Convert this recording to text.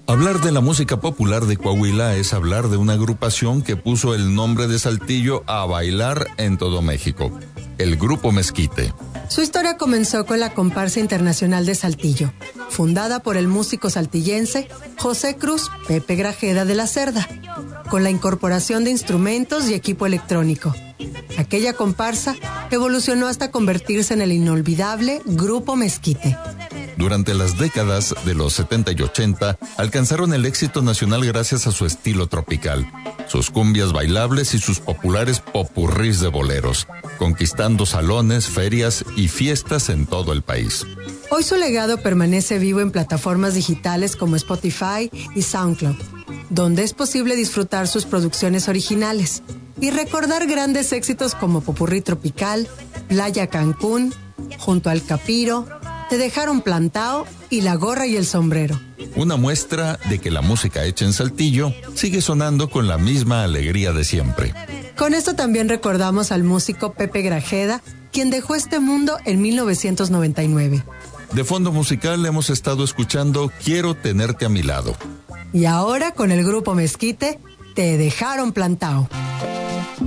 Hablar de la música popular de Coahuila es hablar de una agrupación que puso el nombre de Saltillo a bailar en todo México, el Grupo Mezquite. Su historia comenzó con la Comparsa Internacional de Saltillo, fundada por el músico saltillense José Cruz Pepe Grajeda de la Cerda, con la incorporación de instrumentos y equipo electrónico. Aquella comparsa evolucionó hasta convertirse en el inolvidable Grupo Mezquite. Durante las décadas de los 70 y 80, alcanzaron el éxito nacional gracias a su estilo tropical, sus cumbias bailables y sus populares popurrís de boleros, conquistando salones, ferias y fiestas en todo el país. Hoy su legado permanece vivo en plataformas digitales como Spotify y SoundCloud, donde es posible disfrutar sus producciones originales y recordar grandes éxitos como Popurrí Tropical, Playa Cancún, Junto al Capiro, Te Dejaron Plantao y La Gorra y el Sombrero. Una muestra de que la música hecha en Saltillo sigue sonando con la misma alegría de siempre. Con esto también recordamos al músico Pepe Grajeda, quien dejó este mundo en 1999. De fondo musical hemos estado escuchando Quiero Tenerte a Mi Lado. Y ahora con el Grupo Mezquite, Te Dejaron Plantao.